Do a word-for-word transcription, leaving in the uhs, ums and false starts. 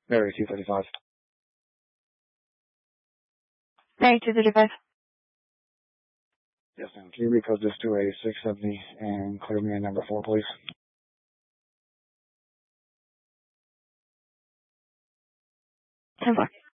Mary two thirty-five. Mary two thirty-five. Yes, ma'am. Can you recode this to a six seventy and clear me in number four, please? ten four.